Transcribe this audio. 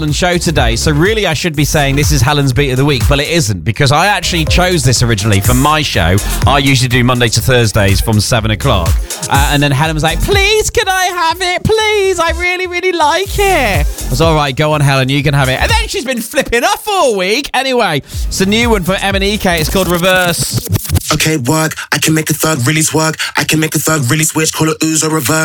Helen's show today, so really I should be saying this is Helen's Beat of the Week, but it isn't, because I actually chose this originally for my show. I usually do Monday to Thursdays from 7 o'clock. And then Helen was like, please, can I have it? Please, I really, really like it. I was all right, go on, Helen, you can have it. And then she's been flipping off all week. Anyway, it's a new one from M&EK. It's called Reverse. Okay, work. I can make a thug really work. I can make a thug really switch. Call it ooze or reverse.